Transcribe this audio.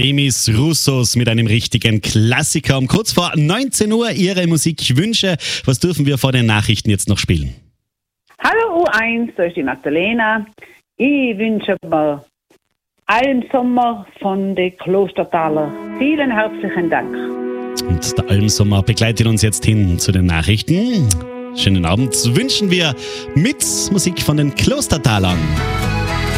Demis Roussos mit einem richtigen Klassiker. Um kurz vor 19 Uhr Ihre Musikwünsche. Was dürfen wir vor den Nachrichten jetzt noch spielen? Hallo U1, da ist die Magdalena. Ich wünsche mir Almsommer von den Klostertaler. Vielen herzlichen Dank. Und der Almsommer begleitet uns jetzt hin zu den Nachrichten. Schönen Abend wünschen wir mit Musik von den Klostertalern.